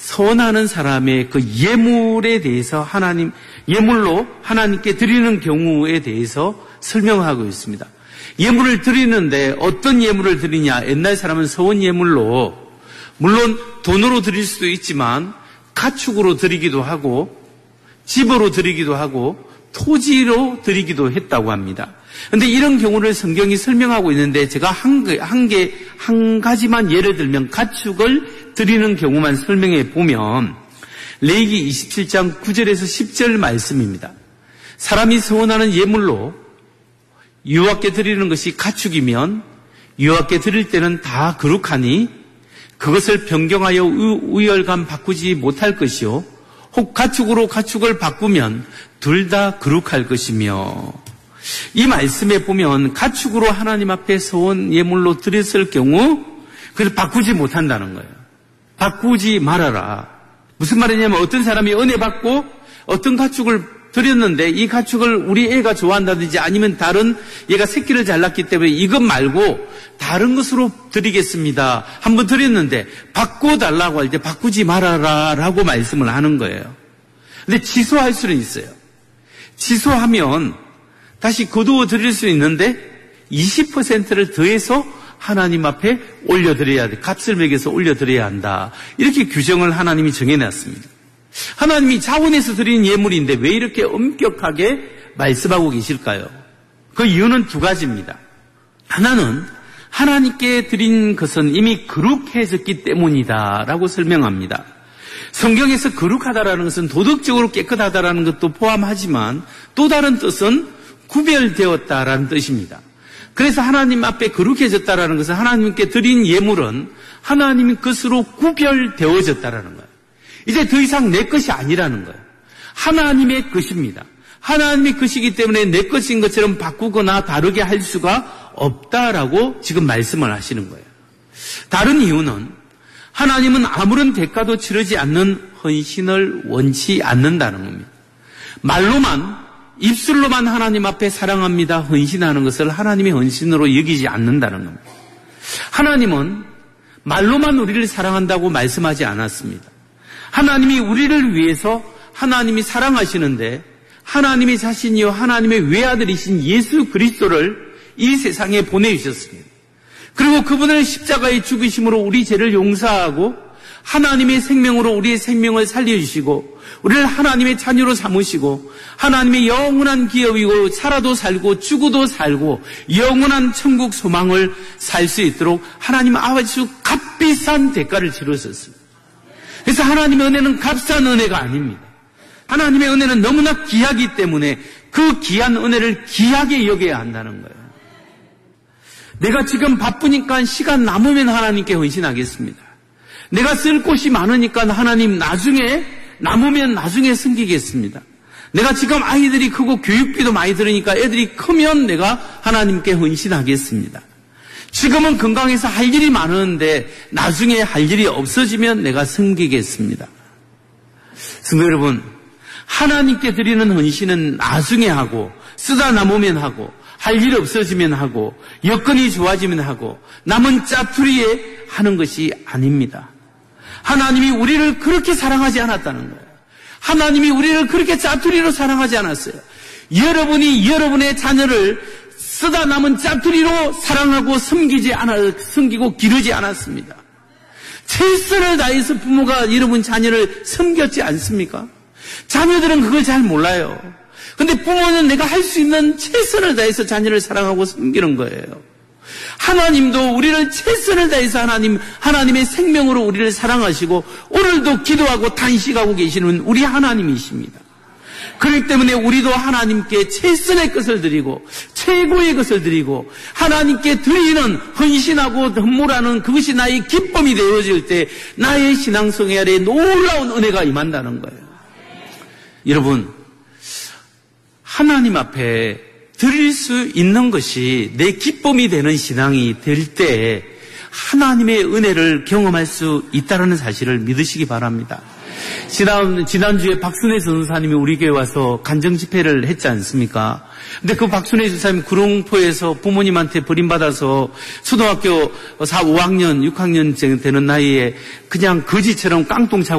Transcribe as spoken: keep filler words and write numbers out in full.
서원하는 사람의 그 예물에 대해서 하나님, 예물로 하나님께 드리는 경우에 대해서 설명하고 있습니다. 예물을 드리는데 어떤 예물을 드리냐? 옛날 사람은 서원 예물로, 물론 돈으로 드릴 수도 있지만 가축으로 드리기도 하고 집으로 드리기도 하고 토지로 드리기도 했다고 합니다. 그런데 이런 경우를 성경이 설명하고 있는데 제가 한, 한 개, 한 가지만 예를 들면 가축을 드리는 경우만 설명해 보면 레위기 이십칠 장 구 절에서 십 절 말씀입니다. 사람이 서원하는 예물로 여호와께 드리는 것이 가축이면 여호와께 드릴 때는 다 거룩하니 그것을 변경하여 우열감 바꾸지 못할 것이요 혹 가축으로 가축을 바꾸면 둘 다 거룩할 것이며, 이 말씀에 보면 가축으로 하나님 앞에 서원 예물로 드렸을 경우 그걸 바꾸지 못한다는 거예요. 바꾸지 말아라. 무슨 말이냐면 어떤 사람이 은혜 받고 어떤 가축을 드렸는데 이 가축을 우리 애가 좋아한다든지 아니면 다른 얘가 새끼를 잘 낳기 때문에 이것 말고 다른 것으로 드리겠습니다. 한번 드렸는데 바꿔달라고 할 때 바꾸지 말아라 라고 말씀을 하는 거예요. 근데 취소할 수는 있어요. 취소하면 다시 거두어 드릴 수 있는데 이십 퍼센트를 더해서 하나님 앞에 올려드려야 돼. 값을 매겨서 올려드려야 한다. 이렇게 규정을 하나님이 정해놨습니다. 하나님이 자원해서 드린 예물인데 왜 이렇게 엄격하게 말씀하고 계실까요? 그 이유는 두 가지입니다. 하나는 하나님께 드린 것은 이미 거룩해졌기 때문이다 라고 설명합니다. 성경에서 거룩하다라는 것은 도덕적으로 깨끗하다라는 것도 포함하지만 또 다른 뜻은 구별되었다라는 뜻입니다. 그래서 하나님 앞에 거룩해졌다라는 것은 하나님께 드린 예물은 하나님의 것으로 구별되어졌다라는 거예요. 이제 더 이상 내 것이 아니라는 거예요. 하나님의 것입니다. 하나님의 것이기 때문에 내 것인 것처럼 바꾸거나 다르게 할 수가 없다라고 지금 말씀을 하시는 거예요. 다른 이유는 하나님은 아무런 대가도 치르지 않는 헌신을 원치 않는다는 겁니다. 말로만, 입술로만 하나님 앞에 사랑합니다, 헌신하는 것을 하나님의 헌신으로 여기지 않는다는 겁니다. 하나님은 말로만 우리를 사랑한다고 말씀하지 않았습니다. 하나님이 우리를 위해서 하나님이 사랑하시는데 하나님의 자신이요 하나님의 외아들이신 예수 그리스도를 이 세상에 보내주셨습니다. 그리고 그분을 십자가에 죽으심으로 우리 죄를 용서하고 하나님의 생명으로 우리의 생명을 살려주시고 우리를 하나님의 자녀로 삼으시고 하나님의 영원한 기업이고 살아도 살고 죽어도 살고 영원한 천국 소망을 살 수 있도록 하나님 아주 값비싼 대가를 치르셨습니다. 그래서 하나님의 은혜는 값싼 은혜가 아닙니다. 하나님의 은혜는 너무나 귀하기 때문에 그 귀한 은혜를 귀하게 여겨야 한다는 거예요. 내가 지금 바쁘니까 시간 남으면 하나님께 헌신하겠습니다. 내가 쓸 곳이 많으니까 하나님 나중에 남으면 나중에 섬기겠습니다. 내가 지금 아이들이 크고 교육비도 많이 들으니까 애들이 크면 내가 하나님께 헌신하겠습니다. 지금은 건강해서 할 일이 많은데 나중에 할 일이 없어지면 내가 섬기겠습니다. 성도 여러분, 하나님께 드리는 헌신은 나중에 하고 쓰다 남으면 하고 할 일이 없어지면 하고 여건이 좋아지면 하고 남은 짜투리에 하는 것이 아닙니다. 하나님이 우리를 그렇게 사랑하지 않았다는 거예요. 하나님이 우리를 그렇게 짜투리로 사랑하지 않았어요. 여러분이 여러분의 자녀를 쓰다 남은 짜투리로 사랑하고 섬기지 않아, 섬기고 기르지 않았습니다. 최선을 다해서 부모가 여러분 자녀를 섬겼지 않습니까? 자녀들은 그걸 잘 몰라요. 근데 부모는 내가 할 수 있는 최선을 다해서 자녀를 사랑하고 섬기는 거예요. 하나님도 우리를 최선을 다해서 하나님, 하나님의 생명으로 우리를 사랑하시고 오늘도 기도하고 탄식하고 계시는 우리 하나님이십니다. 그렇기 때문에 우리도 하나님께 최선의 것을 드리고 최고의 것을 드리고 하나님께 드리는 헌신하고 헌물하는 그것이 나의 기쁨이 되어질 때 나의 신앙생활에 놀라운 은혜가 임한다는 거예요. 여러분, 하나님 앞에 드릴 수 있는 것이 내 기쁨이 되는 신앙이 될 때 하나님의 은혜를 경험할 수 있다는 사실을 믿으시기 바랍니다. 지난, 지난주에 박순애 전사님이 우리 교회 와서 간정 집회를 했지 않습니까? 근데 그 박순애 전사님 구룡포에서 부모님한테 버림받아서 초등학교 사, 오 학년, 육 학년 되는 나이에 그냥 거지처럼 깡통 차고